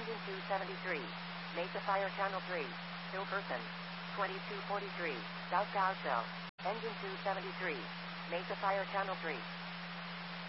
Engine 273. Mesa Fire Channel 3. Hill Person. 2243. South Gaucho. Engine 273. Mesa Fire Channel 3.